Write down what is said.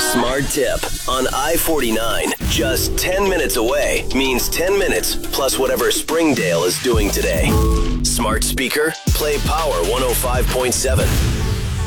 Smart tip. On I-49, just 10 minutes away means 10 minutes plus whatever Springdale is doing today. Smart speaker, play Power 105.7.